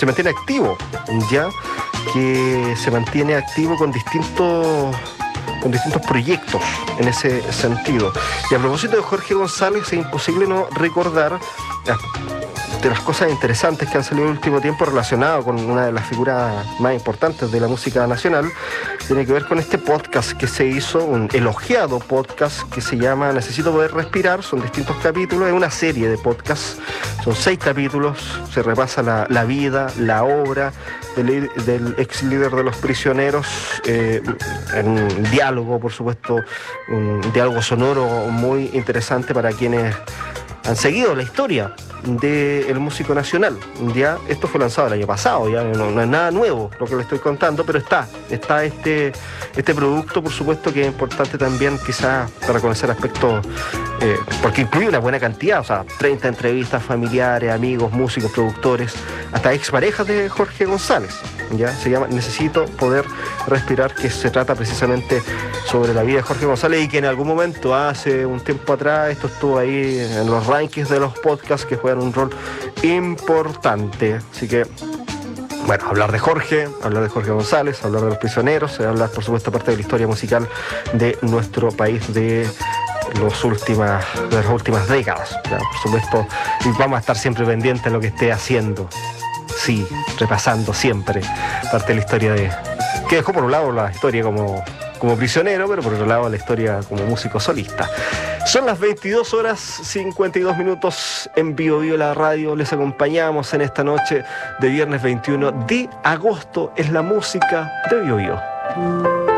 se mantiene activo, ya que se mantiene activo con distintos proyectos en ese sentido. Y a propósito de Jorge González, es imposible no recordar de las cosas interesantes que han salido en el último tiempo relacionado con una de las figuras más importantes de la música nacional. Tiene que ver con este podcast que se hizo, un elogiado podcast que se llama Necesito Poder Respirar. Son distintos capítulos, es una serie de podcasts, son 6 capítulos, se repasa la vida, la obra del ex líder de Los Prisioneros, en un diálogo, por supuesto, un diálogo sonoro muy interesante para quienes han seguido la historia del músico nacional. Ya esto fue lanzado el año pasado, ya no es nada nuevo lo que le estoy contando, pero está este producto, por supuesto, que es importante también quizás para conocer aspectos, porque incluye una buena cantidad, o sea, 30 entrevistas, familiares, amigos, músicos, productores, hasta exparejas de Jorge González. Ya se llama Necesito Poder Respirar, que se trata precisamente sobre la vida de Jorge González y que en algún momento, hace un tiempo atrás, esto estuvo ahí en los rankings de los podcasts que juegan un rol importante. Así que, bueno, hablar de Jorge González, hablar de Los Prisioneros, hablar, por supuesto, parte de la historia musical de nuestro país de las últimas décadas. Ya, por supuesto, y vamos a estar siempre pendientes de lo que esté haciendo. Sí, repasando siempre parte de la historia que dejó por un lado la historia como prisionero, pero por otro lado la historia como músico solista. Son las 22:52 en Bio Bio la radio. Les acompañamos en esta noche de viernes 21 de agosto. Es la música de Bio Bio.